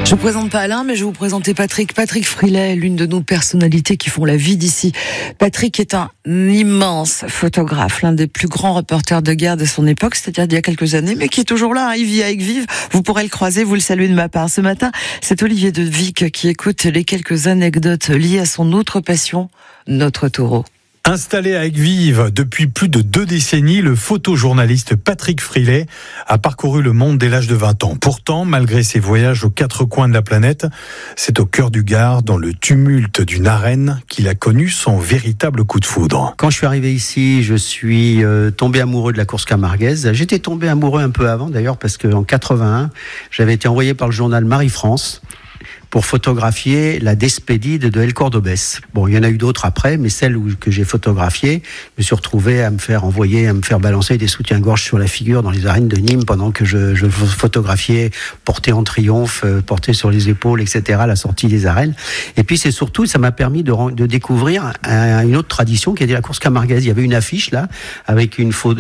Je vous présente pas Alain, mais je vais vous présenter Patrick. Patrick Frilet, l'une de nos personnalités qui font la vie d'ici. Patrick est un immense photographe, l'un des plus grands reporters de guerre de son époque, c'est-à-dire d'il y a quelques années, mais qui est toujours là, hein. Il vit avec Vive. Vous pourrez le croiser, vous le saluez de ma part. Ce matin, c'est Olivier de Vic qui écoute les quelques anecdotes liées à son autre passion, notre taureau. Installé à Aigues-Vives depuis plus de 2 décennies, le photojournaliste Patrick Frilet a parcouru le monde dès l'âge de 20 ans. Pourtant, malgré ses voyages aux 4 coins de la planète, c'est au cœur du Gard, dans le tumulte d'une arène, qu'il a connu son véritable coup de foudre. Quand je suis arrivé ici, je suis tombé amoureux de la course camarguaise. J'étais tombé amoureux un peu avant d'ailleurs, parce qu'en 81, j'avais été envoyé par le journal Marie-France pour photographier la Despedide de El Cordobès. Bon, il y en a eu d'autres après, mais celle que j'ai photographiée, je me suis retrouvé à me faire envoyer, à me faire balancer des soutiens-gorge sur la figure dans les arènes de Nîmes pendant que je photographiais porté en triomphe, porté sur les épaules, etc., la sortie des arènes. Et puis c'est surtout, ça m'a permis de découvrir une autre tradition qui était la course camarguaise. Il y avait une affiche là, avec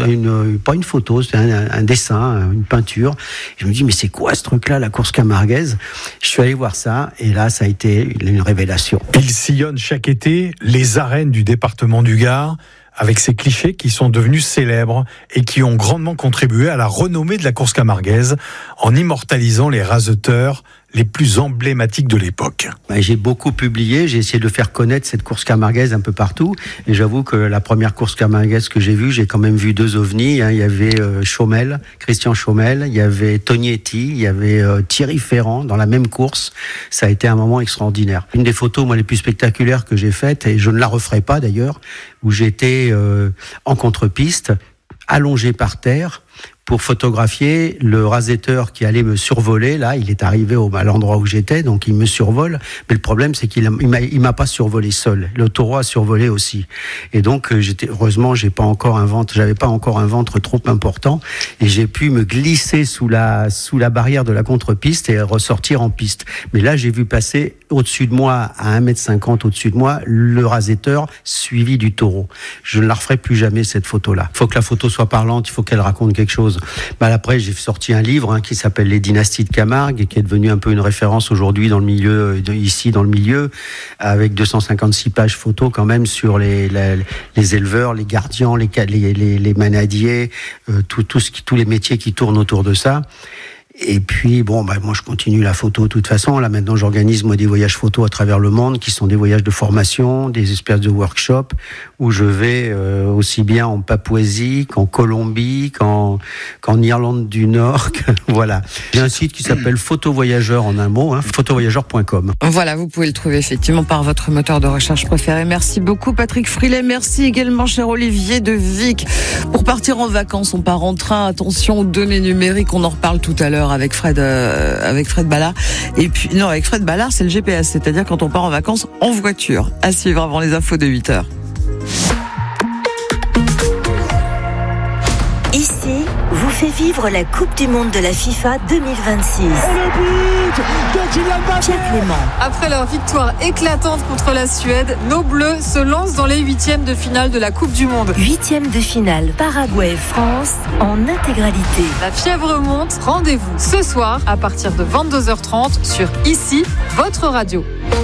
pas une photo, c'était un dessin, une peinture. Et je me dis, mais c'est quoi ce truc-là, la course camarguaise? Je suis allé voir ça. Et là, ça a été une révélation. Il sillonne chaque été les arènes du département du Gard, avec ces clichés qui sont devenus célèbres et qui ont grandement contribué à la renommée de la course camarguaise en immortalisant les raseteurs les plus emblématiques de l'époque. J'ai beaucoup publié, j'ai essayé de faire connaître cette course camarguaise un peu partout, et j'avoue que la première course camarguaise que j'ai vue, j'ai quand même vu 2 ovnis, hein. Il y avait Chaumel, Christian Chaumel, il y avait Tognetti, il y avait Thierry Ferrand dans la même course. Ça a été un moment extraordinaire. Une des photos, moi, les plus spectaculaires que j'ai faites, et je ne la referai pas d'ailleurs, où j'étais en contre-piste, allongé par terre, pour photographier le rasetteur qui allait me survoler. Là, il est arrivé à l'endroit où j'étais, donc il me survole. Mais le problème, c'est qu'il m'a pas survolé seul. Le taureau a survolé aussi. Et donc, heureusement, j'avais pas encore un ventre trop important, et j'ai pu me glisser sous la barrière de la contre-piste et ressortir en piste. Mais là, j'ai vu passer au-dessus de moi, à 1m50 au-dessus de moi, le rasetteur suivi du taureau. Je ne la referai plus jamais, cette photo-là. Il faut que la photo soit parlante, il faut qu'elle raconte quelque chose. Après, j'ai sorti un livre qui s'appelle Les Dynasties de Camargue, et qui est devenu un peu une référence aujourd'hui dans le milieu, avec 256 pages photos quand même sur les éleveurs, les gardiens, les manadiers, tous les métiers qui tournent autour de ça. Et puis, moi, je continue la photo de toute façon. Là, maintenant, j'organise, des voyages photo à travers le monde, qui sont des voyages de formation, des espèces de workshops, où je vais aussi bien en Papouasie qu'en Colombie, qu'en Irlande du Nord. Voilà. J'ai un site qui s'appelle Photovoyageur en un mot, photovoyageur.com. Voilà, vous pouvez le trouver effectivement par votre moteur de recherche préféré. Merci beaucoup, Patrick Frilet. Merci également, cher Olivier de Vic. Pour partir en vacances, on part en train. Attention aux données numériques, on en reparle tout à l'heure avec Fred Ballard. Et puis, non, avec Fred Ballard, c'est le GPS, c'est-à-dire quand on part en vacances en voiture. À suivre avant les infos de 8h. Ici, vous fait vivre la Coupe du Monde de la FIFA 2026. Pierre Clément. Après leur victoire éclatante contre la Suède, nos Bleus se lancent dans les 8e de finale de la Coupe du Monde. 8e de finale, Paraguay-France en intégralité. La fièvre monte, rendez-vous ce soir à partir de 22h30 sur Ici, votre radio.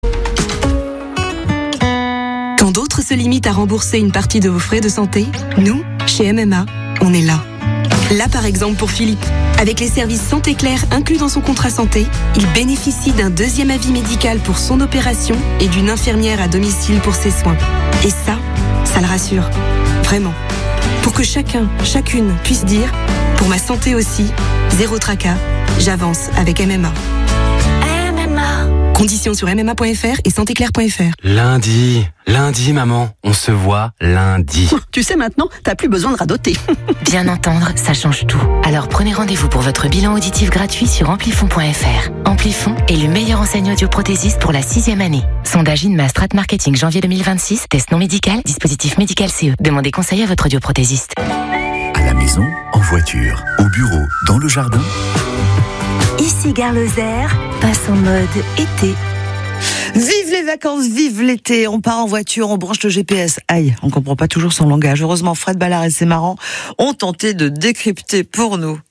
Quand d'autres se limitent à rembourser une partie de vos frais de santé, nous, chez MMA, on est là. Là, par exemple, pour Philippe. Avec les services Santé Claire inclus dans son contrat santé, il bénéficie d'un 2e avis médical pour son opération et d'une infirmière à domicile pour ses soins. Et ça le rassure. Vraiment. Pour que chacune puisse dire, pour ma santé aussi, zéro tracas, j'avance avec MMA. Conditions sur mma.fr et santéclair.fr. Lundi, maman, on se voit lundi. Tu sais maintenant, t'as plus besoin de radoter. Bien entendre, ça change tout. Alors prenez rendez-vous pour votre bilan auditif gratuit sur amplifon.fr. Amplifon est le meilleur enseigne audioprothésiste pour la 6e année. Sondage INMA Strat Marketing janvier 2026, test non médical, dispositif médical CE. Demandez conseil à votre audioprothésiste. À la maison, en voiture, au bureau, dans le jardin. Ici Gare Lozère passe en mode été. Vive les vacances, vive l'été. On part en voiture, on branche le GPS. Aïe, on comprend pas toujours son langage. Heureusement, Fred Ballard et ses marrants ont tenté de décrypter pour nous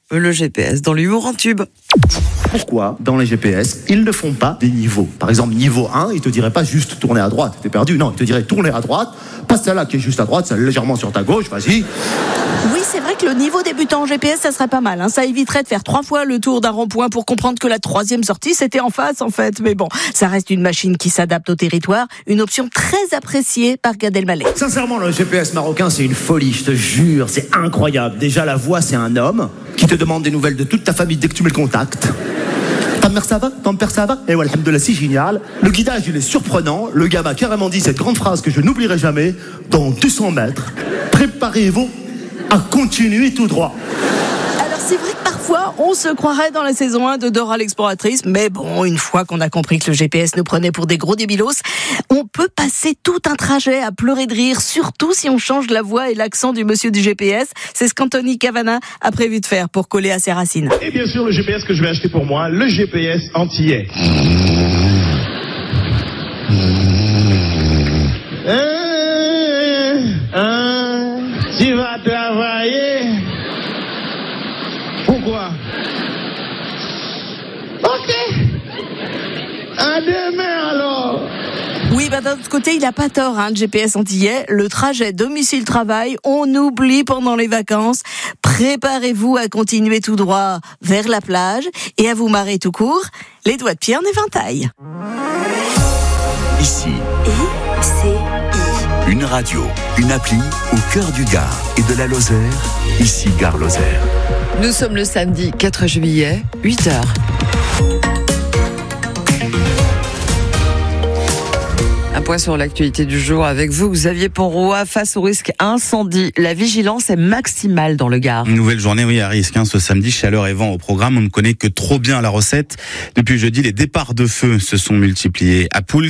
le GPS dans l'humour en tube. Pourquoi, dans les GPS, ils ne font pas des niveaux? Par exemple, niveau 1, ils te diraient pas juste tourner à droite, t'es perdu. Non, ils te diraient tourner à droite, pas celle-là qui est juste à droite, celle légèrement sur ta gauche, vas-y. Oui, c'est vrai que le niveau débutant en GPS, ça serait pas mal. Hein. Ça éviterait de faire 3 fois le tour d'un rond-point pour comprendre que la 3e sortie, c'était en face, en fait. Mais bon, ça reste une machine qui s'adapte au territoire, une option très appréciée par Gad Elmaleh. Sincèrement, le GPS marocain, c'est une folie, je te jure, c'est incroyable. Déjà, la voix, c'est un homme qui te demande des nouvelles de toute ta famille dès que tu mets le contact. Ta mère ça va? Ton père ça va? Et ouais, alhamdoulilah, c'est génial. Le guidage, il est surprenant. Le gars m'a carrément dit cette grande phrase que je n'oublierai jamais. Dans 200 mètres, préparez-vous à continuer tout droit. Alors c'est vrai que parfois, on se croirait dans la saison 1 de Dora l'exploratrice, mais bon, une fois qu'on a compris que le GPS nous prenait pour des gros débilos, on peut passer tout un trajet à pleurer de rire, surtout si on change la voix et l'accent du monsieur du GPS. C'est ce qu'Anthony Cavana a prévu de faire pour coller à ses racines. Et bien sûr, le GPS que je vais acheter pour moi, le GPS antillais. Tu vas travailler? Pourquoi? Ok. À demain alors. Oui, d'un autre côté, il a pas tort, le GPS antillais. Le trajet domicile-travail, on oublie pendant les vacances. Préparez-vous à continuer tout droit vers la plage et à vous marrer tout court, les doigts de pied en éventail. Ici, une radio, une appli au cœur du Gard et de la Lozère. Ici, Gare Lozère. Nous sommes le samedi 4 juillet, 8h. Un point sur l'actualité du jour avec vous, Xavier Ponroy. Face au risque incendie, la vigilance est maximale dans le Gard. Une nouvelle journée, oui, à risque. Ce samedi, chaleur et vent au programme. On ne connaît que trop bien la recette. Depuis jeudi, les départs de feu se sont multipliés. À Poulx,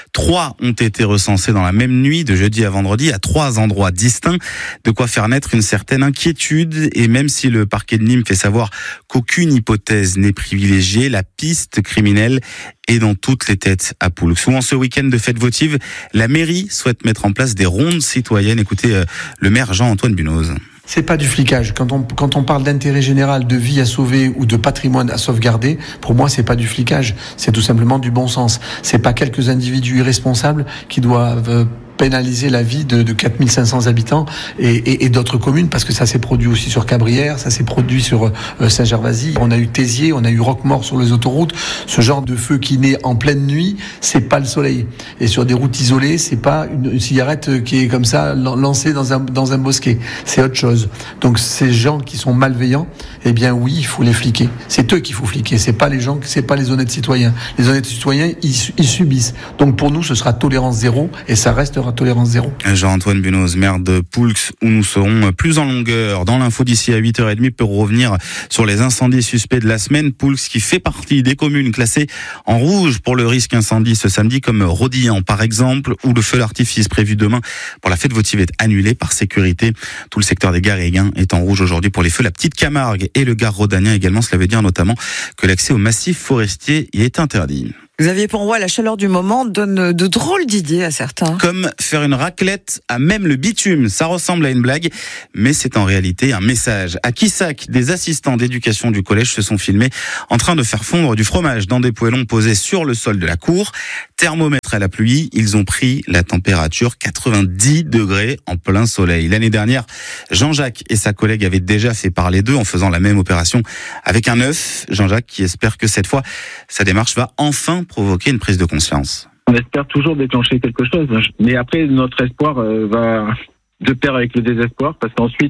3 ont été recensés dans la même nuit, de jeudi à vendredi, à 3 endroits distincts. De quoi faire naître une certaine inquiétude. Et même si le parquet de Nîmes fait savoir qu'aucune hypothèse n'est privilégiée, la piste criminelle est dans toutes les têtes à Poulx. Ou en ce week-end de fête votive, la mairie souhaite mettre en place des rondes citoyennes. Écoutez le maire Jean-Antoine Bunoz. C'est pas du flicage. Quand on parle d'intérêt général, de vie à sauver ou de patrimoine à sauvegarder, pour moi, c'est pas du flicage. C'est tout simplement du bon sens. C'est pas quelques individus irresponsables qui doivent pénaliser la vie de 4500 habitants et d'autres communes, parce que ça s'est produit aussi sur Cabrières, ça s'est produit sur Saint-Gervasy. On a eu Tézier, on a eu Roquemort sur les autoroutes. Ce genre de feu qui naît en pleine nuit, c'est pas le soleil. Et sur des routes isolées, c'est pas une cigarette qui est comme ça lancée dans un bosquet. C'est autre chose. Donc ces gens qui sont malveillants, eh bien oui, il faut les fliquer. C'est eux qu'il faut fliquer. C'est pas les gens, c'est pas les honnêtes citoyens. Les honnêtes citoyens, ils subissent. Donc pour nous, ce sera tolérance zéro et ça restera tolérance zéro. Jean-Antoine Bunoz, maire de Poulx, où nous serons plus en longueur dans l'info d'ici à 8h30 pour revenir sur les incendies suspects de la semaine. Poulx qui fait partie des communes classées en rouge pour le risque incendie ce samedi, comme Rodillan par exemple, où le feu d'artifice prévu demain pour la fête votive est annulé par sécurité. Tout le secteur des Garéguins est en rouge aujourd'hui pour les feux. La Petite Camargue et le Gard rhodanien également. Cela veut dire notamment que l'accès au massif forestier y est interdit. Xavier Ponroy, la chaleur du moment donne de drôles d'idées à certains. Comme faire une raclette à même le bitume. Ça ressemble à une blague, mais c'est en réalité un message. À Quissac, des assistants d'éducation du collège se sont filmés en train de faire fondre du fromage dans des poêlons posés sur le sol de la cour. Thermomètre à la pluie, ils ont pris la température 90 degrés en plein soleil. L'année dernière, Jean-Jacques et sa collègue avaient déjà fait parler d'eux en faisant la même opération avec un œuf. Jean-Jacques qui espère que cette fois, sa démarche va enfin provoquer une prise de conscience. On espère toujours déclencher quelque chose, mais après notre espoir va de pair avec le désespoir, parce qu'ensuite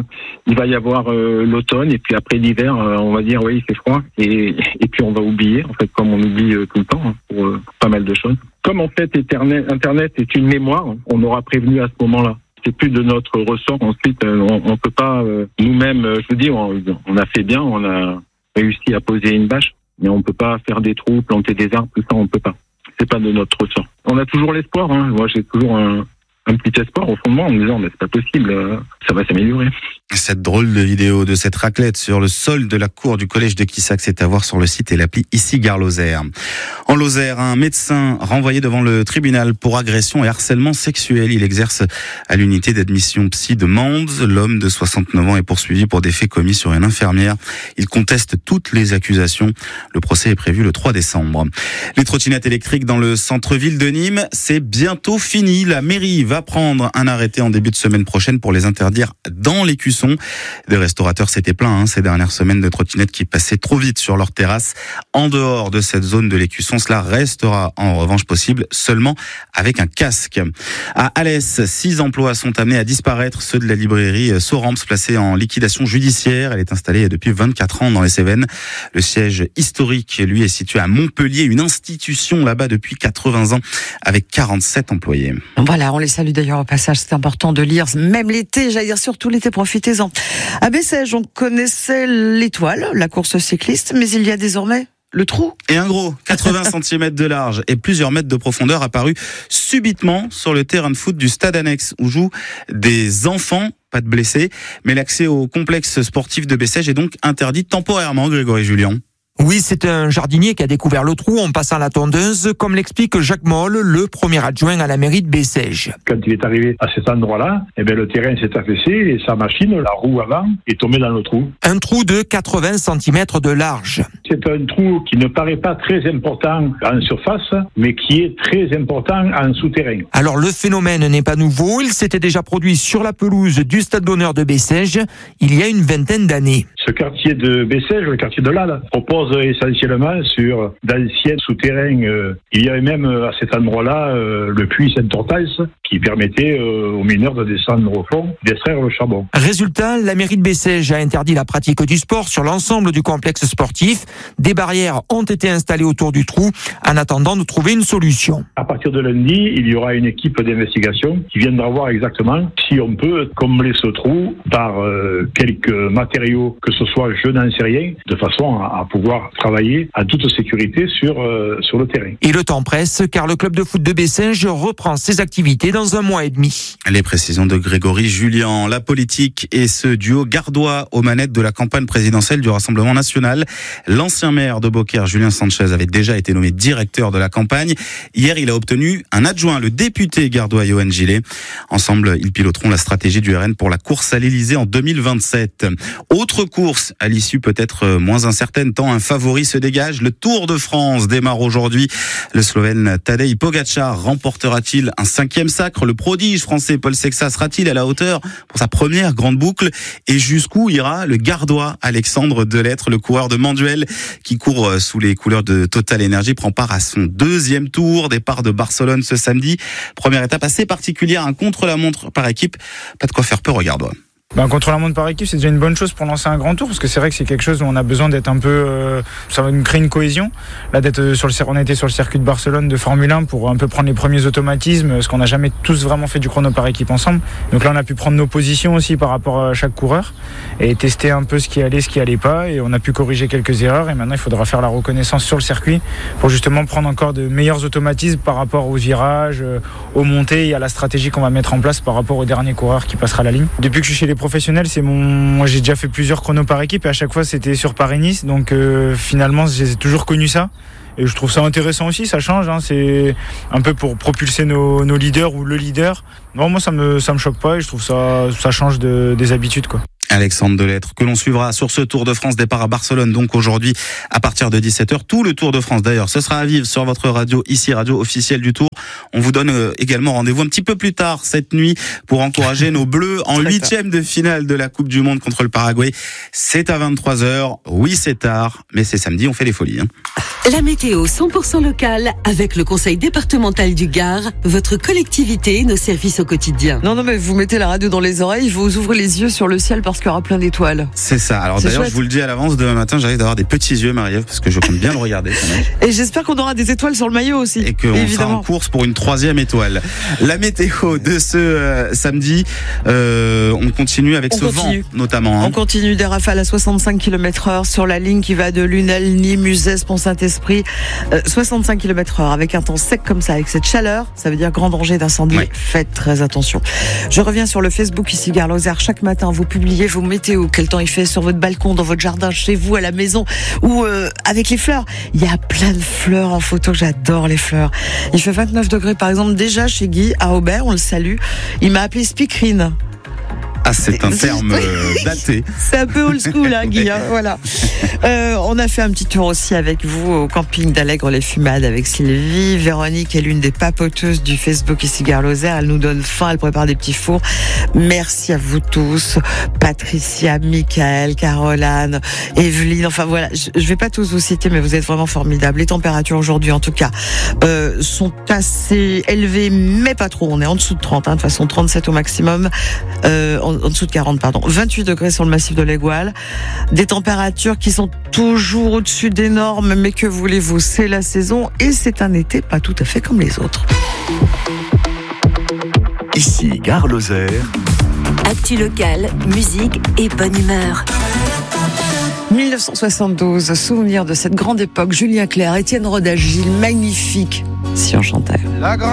il va y avoir l'automne et puis après l'hiver, on va dire oui il fait froid et puis on va oublier en fait, comme on oublie tout le temps pour pas mal de choses. Comme en fait Internet est une mémoire, on aura prévenu à ce moment-là. C'est plus de notre ressort. Ensuite, on peut pas nous-mêmes. Je vous dis, on a fait bien, on a réussi à poser une bâche. Mais on peut pas faire des trous, planter des arbres, tout ça, on peut pas. C'est pas de notre ressort. On a toujours l'espoir, Moi, j'ai toujours un petit espoir au fond de moi en me disant, mais c'est pas possible, ça va s'améliorer. Cette drôle de vidéo de cette raclette sur le sol de la cour du collège de Quissac, c'est à voir sur le site et l'appli Ici Gare Lozère. En Lozère, un médecin renvoyé devant le tribunal pour agression et harcèlement sexuel. Il exerce à l'unité d'admission psy de Mende. L'homme de 69 ans est poursuivi pour des faits commis sur une infirmière. Il conteste toutes les accusations. Le procès est prévu le 3 décembre. Les trottinettes électriques dans le centre-ville de Nîmes, c'est bientôt fini. La mairie va prendre un arrêté en début de semaine prochaine pour les interdire dans les cuissons. Des restaurateurs s'étaient plaints ces dernières semaines de trottinettes qui passaient trop vite sur leur terrasse. En dehors de cette zone de l'écusson, cela restera en revanche possible seulement avec un casque. À Alès, 6 emplois sont amenés à disparaître, ceux de la librairie Sorams placée en liquidation judiciaire. Elle est installée depuis 24 ans dans les Cévennes. Le siège historique, lui, est situé à Montpellier, une institution là-bas depuis 80 ans avec 47 employés. Voilà, on les salue d'ailleurs au passage, c'est important de lire, même l'été, j'allais dire surtout l'été, profitez-en. À Bessèges, on connaissait l'étoile, la course cycliste, mais il y a désormais le trou. Et un gros 80 cm de large et plusieurs mètres de profondeur apparu subitement sur le terrain de foot du stade annexe où jouent des enfants. Pas de blessés, mais l'accès au complexe sportif de Bessèges est donc interdit temporairement, Grégory Julien. Oui, c'est un jardinier qui a découvert le trou en passant la tondeuse, comme l'explique Jacques Moll, le premier adjoint à la mairie de Bessèges. Quand il est arrivé à cet endroit-là, le terrain s'est affaissé et sa machine, la roue avant, est tombée dans le trou. Un trou de 80 cm de large. C'est un trou qui ne paraît pas très important en surface, mais qui est très important en souterrain. Alors le phénomène n'est pas nouveau, il s'était déjà produit sur la pelouse du stade d'honneur de Bessèges il y a une vingtaine d'années. Ce quartier de Bessèges, le quartier de l'Alle, repose essentiellement sur d'anciens souterrains. Il y avait même à cet endroit-là le puits Saint-Ortals qui permettait aux mineurs de descendre au fond, d'extraire le charbon. Résultat, la mairie de Bessèges a interdit la pratique du sport sur l'ensemble du complexe sportif. Des barrières ont été installées autour du trou en attendant de trouver une solution. À partir de lundi, il y aura une équipe d'investigation qui viendra voir exactement si on peut combler ce trou par quelques matériaux, que ce soit je n'en sais rien, de façon à pouvoir travailler à toute sécurité sur le terrain. Et le temps presse car le club de foot de Bessèges reprend ses activités dans un mois et demi. Les précisions de Grégory Julien. La politique et ce duo gardois aux manettes de la campagne présidentielle du Rassemblement national. L'ancien maire de Beaucaire, Julien Sanchez, avait déjà été nommé directeur de la campagne. Hier, il a obtenu un adjoint, le député gardois Yoann Gillet. Ensemble, ils piloteront la stratégie du RN pour la course à l'Élysée en 2027. Autre course, à l'issue peut-être moins incertaine, tant un favori se dégage. Le Tour de France démarre aujourd'hui. Le Slovène Tadej Pogačar remportera-t-il un 5e sacre? Le prodige français Paul Sexas sera-t-il à la hauteur pour sa première grande boucle? Et jusqu'où ira le gardois Alexandre Delettre, le coureur de Manduel qui court sous les couleurs de Total Energy, prend part à son 2e tour, départ de Barcelone ce samedi. Première étape assez particulière, un contre-la-montre par équipe. Pas de quoi faire peur aux gardois. Contre la montre par équipe, c'est déjà une bonne chose pour lancer un grand tour, parce que c'est vrai que c'est quelque chose où on a besoin d'être un peu, ça va nous créer une cohésion. Là, on a été sur le circuit de Barcelone de Formule 1 pour un peu prendre les premiers automatismes, parce qu'on n'a jamais tous vraiment fait du chrono par équipe ensemble. Donc là, on a pu prendre nos positions aussi par rapport à chaque coureur et tester un peu ce qui allait pas, et on a pu corriger quelques erreurs. Et maintenant, il faudra faire la reconnaissance sur le circuit pour justement prendre encore de meilleurs automatismes par rapport aux virages, aux montées et à la stratégie qu'on va mettre en place par rapport au dernier coureur qui passera la ligne. Depuis que je suis chez les professionnel, moi j'ai déjà fait plusieurs chronos par équipe et à chaque fois c'était sur Paris-Nice, donc finalement j'ai toujours connu ça et je trouve ça intéressant aussi, ça change, c'est un peu pour propulser nos leaders ou le leader. Non, moi ça me choque pas et je trouve ça change des habitudes quoi. Alexandre Delettre, que l'on suivra sur ce Tour de France, départ à Barcelone, donc aujourd'hui à partir de 17h. Tout le Tour de France d'ailleurs, ce sera à vivre sur votre radio, ici radio officielle du Tour. On vous donne également rendez-vous un petit peu plus tard cette nuit pour encourager nos Bleus en 8e de finale de la Coupe du Monde contre le Paraguay. C'est à 23h, oui c'est tard, mais c'est samedi, on fait les folies. La météo 100% locale avec le conseil départemental du Gard, votre collectivité, nos services au quotidien. Non, mais vous mettez la radio dans les oreilles, vous ouvrez les yeux sur le ciel parce qu'il y aura plein d'étoiles. C'est ça. Alors d'ailleurs, chouette. Je vous le dis à l'avance, demain matin, j'arrive d'avoir des petits yeux, Marie-Ève, parce que je compte bien le regarder. Et j'espère qu'on aura des étoiles sur le maillot aussi. Et qu'on sera en course pour une 3e étoile. La météo de ce samedi, on continue avec vent notamment. On continue des rafales à 65 km/h sur la ligne qui va de Lunel, Nîmes, Uzès, Pont-Saint-Esprit. 65 km/h avec un temps sec comme ça, avec cette chaleur, ça veut dire grand danger d'incendie. Ouais. Faites très attention. Je reviens sur le Facebook ici Gare Lozère. Chaque matin, vous publiez vos météos. Quel temps il fait sur votre balcon, dans votre jardin, chez vous, à la maison ou avec les fleurs. Il y a plein de fleurs en photo. J'adore les fleurs. Il fait 29 degrés par exemple déjà chez Guy à Aubert. On le salue. Il m'a appelé speakerine. Ah, c'est un terme daté. C'est un peu old school, hein, Guy. Hein, voilà. On a fait un petit tour aussi avec vous au camping d'Allègre-les-Fumades avec Sylvie. Véronique est l'une des papoteuses du Facebook ici Gare Lozère. Elle nous donne faim, elle prépare des petits fours. Merci à vous tous. Patricia, Michael, Caroline, Evelyne. Enfin voilà, je vais pas tous vous citer, mais vous êtes vraiment formidables. Les températures aujourd'hui, en tout cas, sont assez élevées, mais pas trop. On est en dessous de 30, hein, de toute façon 37 au maximum. En dessous de 40, pardon. 28 degrés sur le massif de l'Aiguale. Des températures qui sont toujours au-dessus des normes, mais que voulez-vous, c'est la saison et c'est un été pas tout à fait comme les autres. Ici, Gare Lozère. Actu locale, musique et bonne humeur. 1972, souvenir de cette grande époque. Julien Clerc, Étienne Rodagil, magnifique, si on chantait.